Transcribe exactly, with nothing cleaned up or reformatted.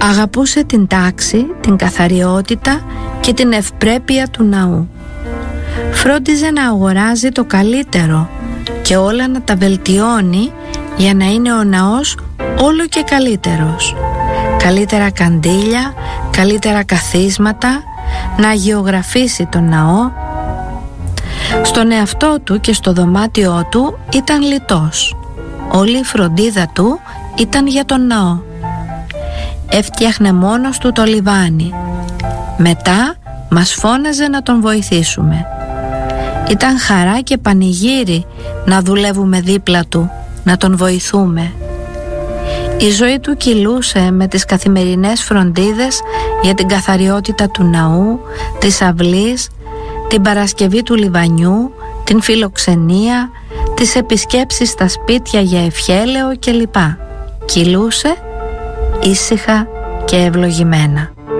Αγαπούσε την τάξη, την καθαριότητα και την ευπρέπεια του ναού. Φρόντιζε να αγοράζει το καλύτερο και όλα να τα βελτιώνει για να είναι ο ναός όλο και καλύτερος. Καλύτερα καντήλια, καλύτερα καθίσματα, να αγιογραφήσει τον ναό. Στον εαυτό του και στο δωμάτιό του ήταν λιτός. Όλη η φροντίδα του ήταν για τον ναό. Έφτιαχνε μόνος του το λιβάνι. Μετά μας φώναζε να τον βοηθήσουμε. Ήταν χαρά και πανηγύρι να δουλεύουμε δίπλα του, να τον βοηθούμε. Η ζωή του κυλούσε με τις καθημερινές φροντίδες για την καθαριότητα του ναού, της αυλής, την Παρασκευή του λιβανιού, την φιλοξενία, τις επισκέψεις στα σπίτια για ευχέλαιο κλπ. Κυλούσε ήσυχα και ευλογημένα.